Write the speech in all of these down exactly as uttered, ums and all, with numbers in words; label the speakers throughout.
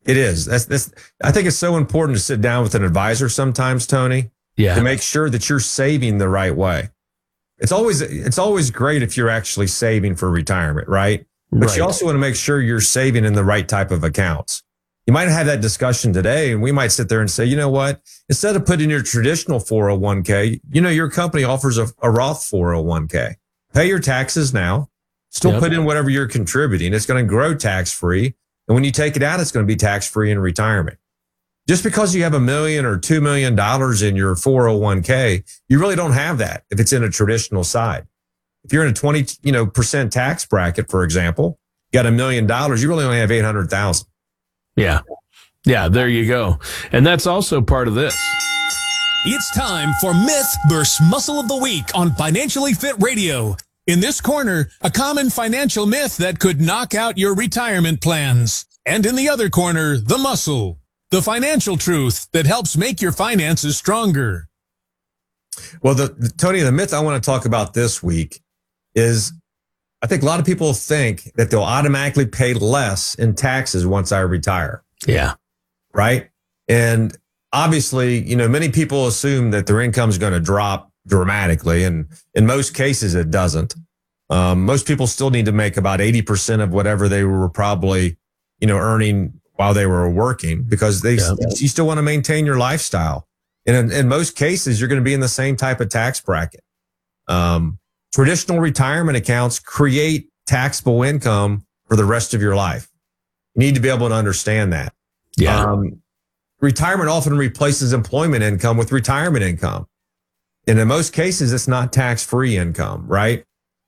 Speaker 1: It is. That's this. I think it's so important to sit down with an advisor sometimes, Tony,
Speaker 2: yeah.
Speaker 1: to make sure that you're saving the right way. It's always it's always great if you're actually saving for retirement, right? But
Speaker 2: right.
Speaker 1: you also want to make sure you're saving in the right type of accounts. You might have that discussion today, and we might sit there and say, you know what? Instead of putting your traditional four oh one k, you know, your company offers a, a Roth four oh one k. Pay your taxes now. Still yep. put in whatever you're contributing. It's going to grow tax-free. And when you take it out, it's going to be tax-free in retirement. Just because you have a million or two million dollars in your four oh one k, you really don't have that if it's in a traditional side. If you're in a twenty, you know, percent tax bracket, for example, you got a million dollars, you really only have eight hundred thousand.
Speaker 2: Yeah. Yeah, there you go. And that's also part of this.
Speaker 3: It's time for Myth versus Muscle of the Week on Financially Fit Radio. In this corner, a common financial myth that could knock out your retirement plans. And in the other corner, the muscle, the financial truth that helps make your finances stronger.
Speaker 1: Well, the, the Tony, the myth I want to talk about this week is I think a lot of people think that they'll automatically pay less in taxes once I retire.
Speaker 2: Yeah.
Speaker 1: Right. And obviously, you know, many people assume that their income is going to drop dramatically. And in most cases, it doesn't. Um, most people still need to make about eighty percent of whatever they were probably, you know, earning while they were working, because they, yeah. you still want to maintain your lifestyle. And in, in most cases, you're going to be in the same type of tax bracket. Um, traditional retirement accounts create taxable income for the rest of your life. You need to be able to understand that.
Speaker 2: Yeah.
Speaker 1: Um, retirement often replaces employment income with retirement income. And in most cases, it's not tax-free income, right?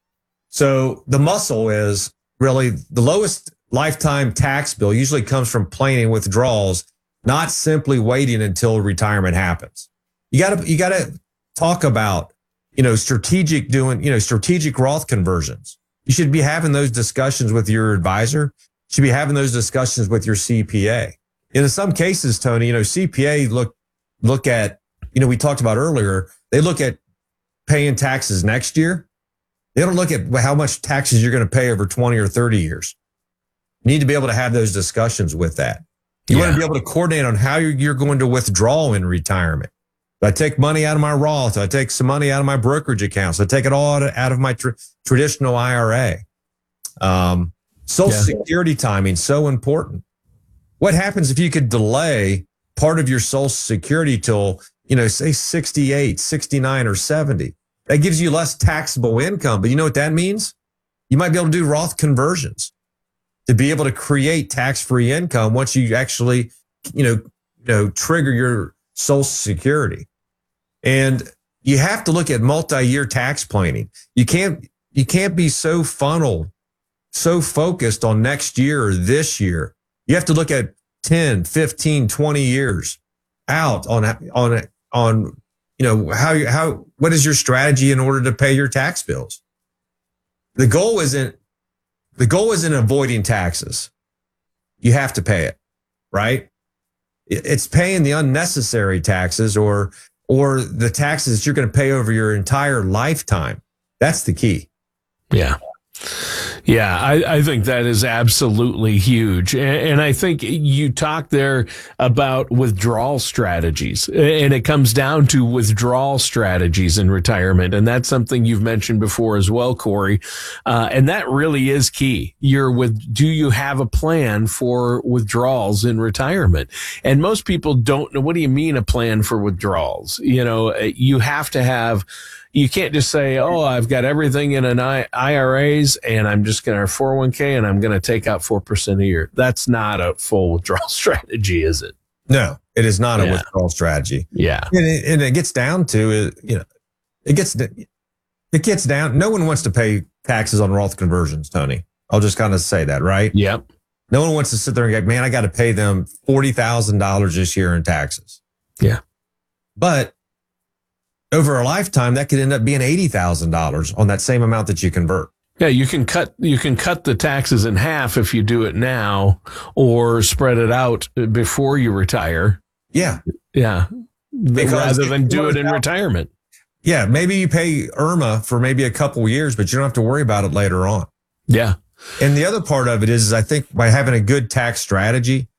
Speaker 1: So the muscle is really the lowest lifetime tax bill usually comes from planning withdrawals, not simply waiting until retirement happens. You got to, you got to talk about, you know, strategic doing, you know, strategic Roth conversions. You should be having those discussions with your advisor. You should be having those discussions with your C P A. And in some cases, Tony, you know, C P A look, look at, you know, we talked about earlier, they look at paying taxes next year. They don't look at how much taxes you're going to pay over twenty or thirty years. You need to be able to have those discussions with that. You yeah. want to be able to coordinate on how you're, you're going to withdraw in retirement. Do I take money out of my Roth? Do I take some money out of my brokerage accounts? Do I take it all out of, out of my tr- traditional I R A? Um, Social yeah. Security timing, so important. What happens if you could delay part of your Social Security till, you know, say sixty-eight, sixty-nine, or seventy? That gives you less taxable income. But you know what that means? You might be able to do Roth conversions to be able to create tax-free income once you actually, you know, you know, trigger your Social Security. And you have to look at multi-year tax planning. You can't, you can't be so funneled, so focused on next year or this year. You have to look at ten, fifteen, twenty years out on, on, on, you know, how you, how, what is your strategy in order to pay your tax bills? The goal isn't, the goal isn't avoiding taxes. You have to pay it, right? It's paying the unnecessary taxes or, or the taxes that you're going to pay over your entire lifetime. That's the key.
Speaker 2: Yeah. Yeah, I, I think that is absolutely huge. And, and I think you talked there about withdrawal strategies, and it comes down to withdrawal strategies in retirement. And that's something you've mentioned before as well, Corey. Uh, and that really is key. You're with, do you have a plan for withdrawals in retirement? And most people don't know. What do you mean a plan for withdrawals? You know, you have to have, you can't just say, oh, I've got everything in an I R As and I'm just going to four oh one k and I'm going to take out four percent a year. That's not a full withdrawal strategy, is it?
Speaker 1: No, it is not a
Speaker 2: yeah.
Speaker 1: withdrawal strategy.
Speaker 2: Yeah.
Speaker 1: And it, and it gets down to, you know, it gets, it gets down. No one wants to pay taxes on Roth conversions, Tony. I'll just kind of say that, right?
Speaker 2: Yep.
Speaker 1: No one wants to sit there and go, man, I got to pay them forty thousand dollars this year in taxes.
Speaker 2: Yeah.
Speaker 1: But over a lifetime, that could end up being eighty thousand dollars on that same amount that you convert.
Speaker 2: Yeah, you can cut you can cut the taxes in half if you do it now, or spread it out before you retire.
Speaker 1: Yeah,
Speaker 2: yeah,
Speaker 1: because
Speaker 2: rather than do it in out, retirement.
Speaker 1: Yeah, maybe you pay IRMA for maybe a couple years, but you don't have to worry about it later on.
Speaker 2: Yeah,
Speaker 1: and the other part of it is, is I think by having a good tax strategy,